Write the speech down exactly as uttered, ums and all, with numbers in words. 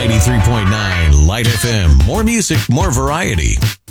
ninety-three point nine Light F M. More music, more variety.